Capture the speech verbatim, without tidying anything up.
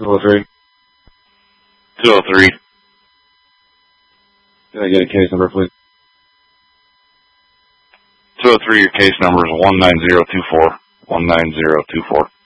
two oh three. two oh three. Can I get a case number, please? two oh three, your case number is one nine zero two four. one nine zero two four.